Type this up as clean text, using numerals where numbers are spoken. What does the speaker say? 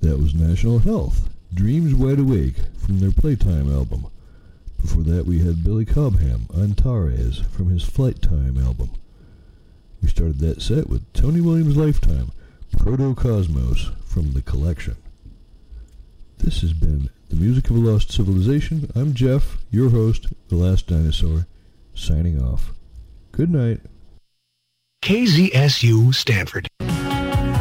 That was National Health, Dreams Wide Awake, from their Playtime album. Before that we had Billy Cobham, Antares, from his Flight Time album. We started that set with Tony Williams' Lifetime, Proto-Cosmos, from The Collection. This has been The Music of a Lost Civilization. I'm Jeff, your host, The Last Dinosaur, signing off. Good night. KZSU Stanford.